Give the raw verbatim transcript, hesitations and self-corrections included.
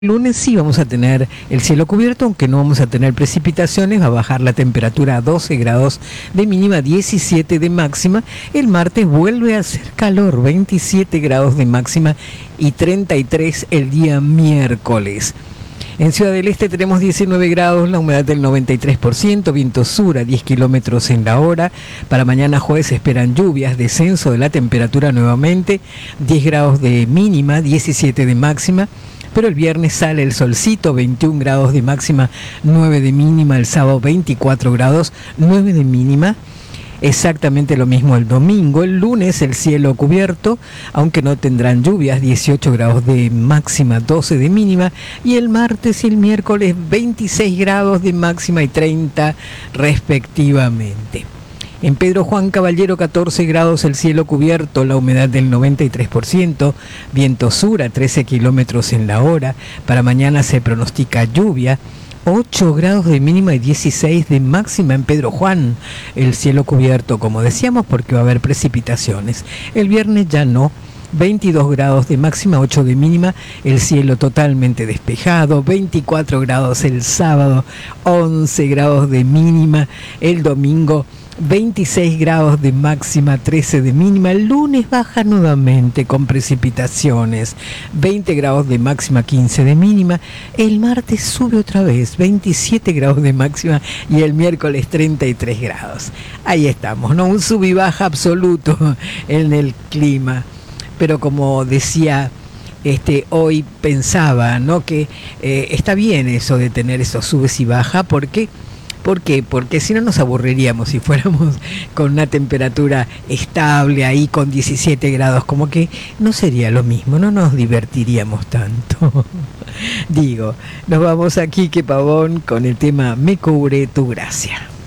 El lunes sí vamos a tener el cielo cubierto, aunque no vamos a tener precipitaciones, va a bajar la temperatura a doce grados de mínima, diecisiete de máxima. El martes vuelve a hacer calor, veintisiete grados de máxima y treinta y tres el día miércoles. En Ciudad del Este tenemos diecinueve grados, la humedad del noventa y tres por ciento, viento sur a diez kilómetros en la hora. Para mañana jueves se esperan lluvias, descenso de la temperatura nuevamente, diez grados de mínima, diecisiete de máxima. Pero el viernes sale el solcito, veintiún grados de máxima, nueve de mínima. El sábado veinticuatro grados, nueve de mínima. Exactamente lo mismo el domingo. El lunes el cielo cubierto, aunque no tendrán lluvias, dieciocho grados de máxima, doce de mínima. Y el martes y el miércoles veintiséis grados de máxima y treinta respectivamente. En Pedro Juan Caballero, catorce grados, el cielo cubierto, la humedad del noventa y tres por ciento, viento sur a trece kilómetros en la hora. Para mañana se pronostica lluvia, ocho grados de mínima y dieciséis de máxima en Pedro Juan. El cielo cubierto, como decíamos, porque va a haber precipitaciones. El viernes ya no. veintidós grados de máxima, ocho de mínima, el cielo totalmente despejado, veinticuatro grados el sábado, once grados de mínima, el domingo veintiséis grados de máxima, trece de mínima. El lunes baja nuevamente con precipitaciones, veinte grados de máxima, quince de mínima. El martes sube otra vez, veintisiete grados de máxima, y el miércoles treinta y tres grados. Ahí estamos, ¿no? Un sub y baja absoluto en el clima. Pero como decía, este, hoy pensaba, ¿no?, que eh, está bien eso de tener esos subes y bajas. ¿Por qué? ¿Por qué? Porque si no nos aburriríamos si fuéramos con una temperatura estable ahí con diecisiete grados, como que no sería lo mismo, no nos divertiríamos tanto. Digo, nos vamos a Quique Pavón con el tema Me cubre tu gracia.